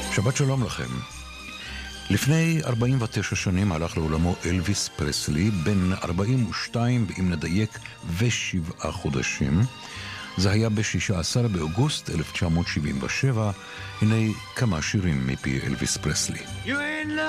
שבת שלום לכם. לפני 49 שנים הלך לעולמו אלוויס פרסלי, בן 42 ואם נדייק ו7 חודשים. זה היה ב-16 באוגוסט 1977. הנה כמה שירים מפי אלוויס פרסלי.